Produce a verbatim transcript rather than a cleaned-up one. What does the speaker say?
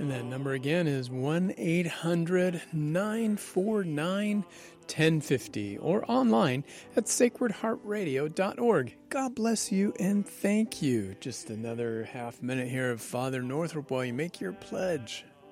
And that number again is one eight hundred nine four nine ten fifty or online at sacred heart radio dot org. God bless you and thank you. Just another half minute here of Father Northrup while you make your pledge.